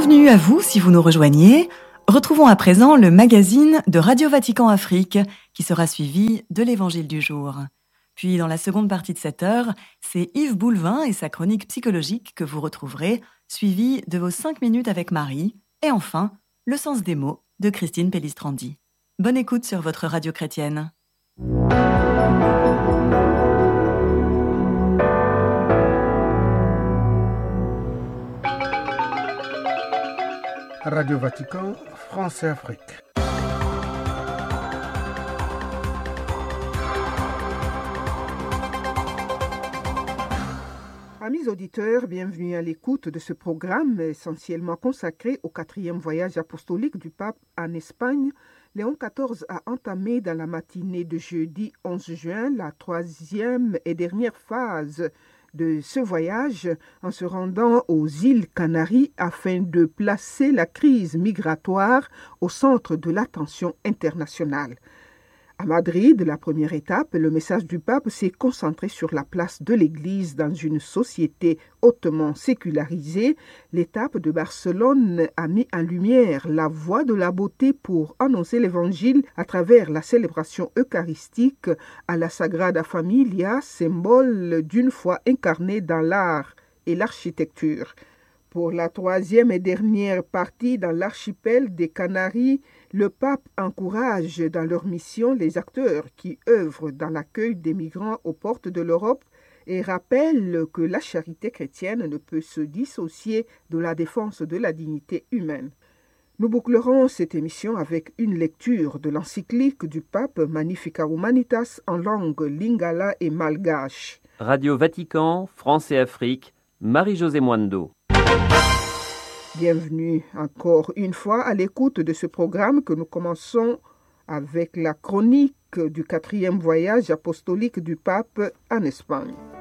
Bienvenue à vous si vous nous rejoignez. Retrouvons à présent le magazine de Radio Vatican Afrique qui sera suivi de l'Évangile du jour. Puis dans la seconde partie de cette heure, c'est Yves Boulevin et sa chronique psychologique que vous retrouverez, suivi de vos 5 minutes avec Marie. Et enfin, le sens des mots de Christine Pellistrandi. Bonne écoute sur votre radio chrétienne. Radio Vatican, France et Afrique. Amis auditeurs, bienvenue à l'écoute de ce programme essentiellement consacré au 4e voyage apostolique du pape en Espagne. Léon XIV a entamé dans la matinée de jeudi 11 juin la 3e et dernière phase de ce voyage en se rendant aux îles Canaries afin de placer la crise migratoire au centre de l'attention internationale. À Madrid, la première étape, le message du pape s'est concentré sur la place de l'Église dans une société hautement sécularisée. L'étape de Barcelone a mis en lumière la voie de la beauté pour annoncer l'Évangile à travers la célébration eucharistique à la Sagrada Familia, symbole d'une foi incarnée dans l'art et l'architecture. Pour la 3e et dernière partie dans l'archipel des Canaries, le pape encourage dans leur mission les acteurs qui œuvrent dans l'accueil des migrants aux portes de l'Europe et rappelle que la charité chrétienne ne peut se dissocier de la défense de la dignité humaine. Nous bouclerons cette émission avec une lecture de l'encyclique du pape Magnificat Humanitas en langue lingala et malgache. Radio Vatican, France et Afrique, Marie-Josée Moindo. Bienvenue encore une fois à l'écoute de ce programme que nous commençons avec la chronique du 4e voyage apostolique du pape en Espagne.